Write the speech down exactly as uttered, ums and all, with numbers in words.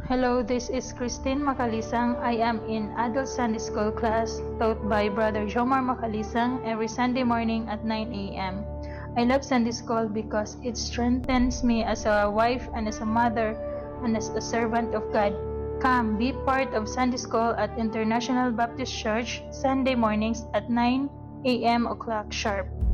Hello, this is Christine Macalisang. I am in Adult Sunday School class taught by Brother Jomar Macalisang every Sunday morning at nine a m I love Sunday School because it strengthens me as a wife and as a mother and as a servant of God. Come, be part of Sunday School at International Baptist Church Sunday mornings at nine a m o'clock sharp.